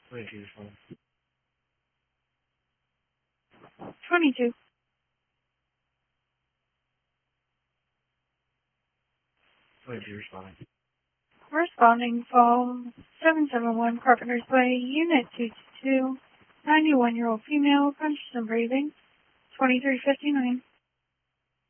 22 responding. 22. 22 responding. Responding phone 771 Carpenter's Way, Unit 222, 91-year-old female, conscious and breathing, 2359.